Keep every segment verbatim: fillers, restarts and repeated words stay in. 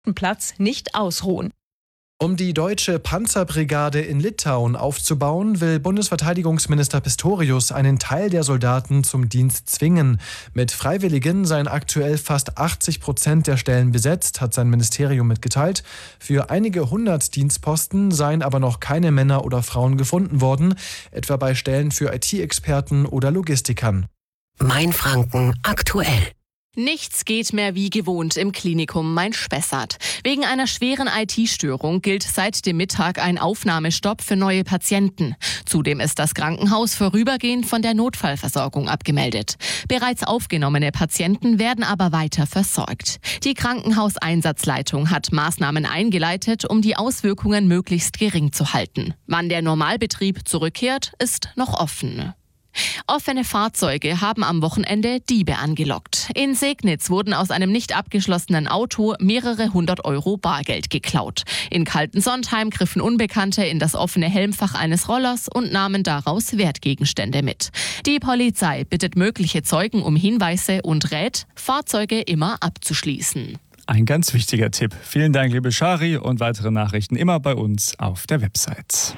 Platz nicht ausruhen. Um die deutsche Panzerbrigade in Litauen aufzubauen, will Bundesverteidigungsminister Pistorius einen Teil der Soldaten zum Dienst zwingen. Mit Freiwilligen seien aktuell fast achtzig Prozent der Stellen besetzt, hat sein Ministerium mitgeteilt. Für einige hundert Dienstposten seien aber noch keine Männer oder Frauen gefunden worden, etwa bei Stellen für I T-Experten oder Logistikern. Mainfranken aktuell. Nichts geht mehr wie gewohnt im Klinikum Main-Spessart. Wegen einer schweren I T-Störung gilt seit dem Mittag ein Aufnahmestopp für neue Patienten. Zudem ist das Krankenhaus vorübergehend von der Notfallversorgung abgemeldet. Bereits aufgenommene Patienten werden aber weiter versorgt. Die Krankenhauseinsatzleitung hat Maßnahmen eingeleitet, um die Auswirkungen möglichst gering zu halten. Wann der Normalbetrieb zurückkehrt, ist noch offen. Offene Fahrzeuge haben am Wochenende Diebe angelockt. In Segnitz wurden aus einem nicht abgeschlossenen Auto mehrere hundert Euro Bargeld geklaut. In Kaltensondheim griffen Unbekannte in das offene Helmfach eines Rollers und nahmen daraus Wertgegenstände mit. Die Polizei bittet mögliche Zeugen um Hinweise und rät, Fahrzeuge immer abzuschließen. Ein ganz wichtiger Tipp. Vielen Dank, liebe Shari, und weitere Nachrichten immer bei uns auf der Website.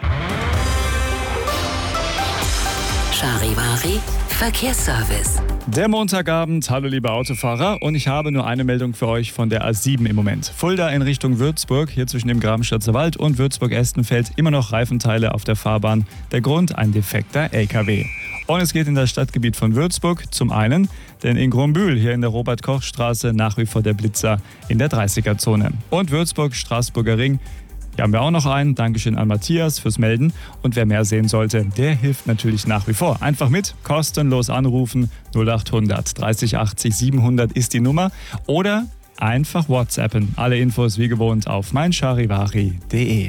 Charivari Verkehrsservice. Der Montagabend, hallo liebe Autofahrer, und ich habe nur eine Meldung für euch von der A sieben im Moment. Fulda in Richtung Würzburg, hier zwischen dem Grabenstadter Wald und Würzburg-Estenfeld immer noch Reifenteile auf der Fahrbahn. Der Grund, ein defekter L K W. Und es geht in das Stadtgebiet von Würzburg zum einen, denn in Grombühl, hier in der Robert-Koch-Straße, nach wie vor der Blitzer in der dreißiger-Zone. Und Würzburg, Straßburger Ring. Hier haben wir auch noch einen. Dankeschön an Matthias fürs Melden. Und wer mehr sehen sollte, der hilft natürlich nach wie vor. Einfach mit, kostenlos anrufen. null achthundert dreißig achtzig siebenhundert ist die Nummer. Oder einfach WhatsAppen. Alle Infos wie gewohnt auf meincharivari punkt de.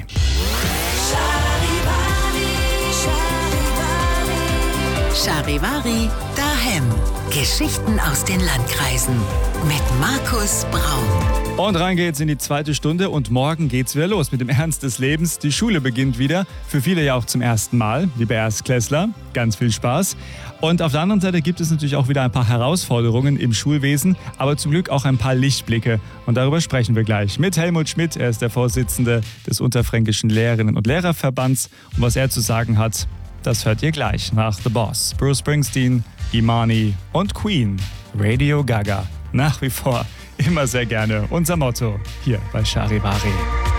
Charivari daheim. Geschichten aus den Landkreisen mit Markus Braun. Und rein geht's in die zweite Stunde und morgen geht's wieder los mit dem Ernst des Lebens. Die Schule beginnt wieder, für viele ja auch zum ersten Mal, liebe Erstklässler. Ganz viel Spaß. Und auf der anderen Seite gibt es natürlich auch wieder ein paar Herausforderungen im Schulwesen, aber zum Glück auch ein paar Lichtblicke. Und darüber sprechen wir gleich mit Helmut Schmidt. Er ist der Vorsitzende des Unterfränkischen Lehrerinnen- und Lehrerverbands. Und was er zu sagen hat, das hört ihr gleich nach The Boss. Bruce Springsteen, Imani und Queen. Radio Gaga. Nach wie vor immer sehr gerne unser Motto hier bei Charivari.